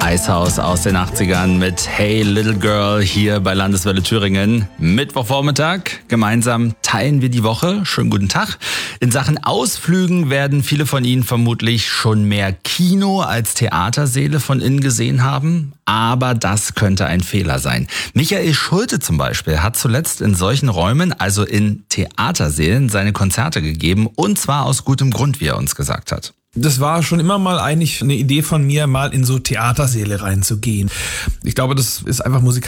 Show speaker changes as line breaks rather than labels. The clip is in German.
Icehouse aus den 80ern mit Hey Little Girl hier bei Landeswelle Thüringen. Mittwochvormittag, gemeinsam teilen wir die Woche. Schönen guten Tag. In Sachen Ausflügen werden viele von Ihnen vermutlich schon mehr Kino als Theatersäle von innen gesehen haben. Aber das könnte ein Fehler sein. Michael Schulte zum Beispiel hat zuletzt in solchen Räumen, also in Theatersälen, seine Konzerte gegeben. Und zwar aus gutem Grund, wie er uns gesagt hat.
Das war schon immer mal eigentlich eine Idee von mir, mal in so Theatersäle reinzugehen. Ich glaube, das ist einfach musikalisch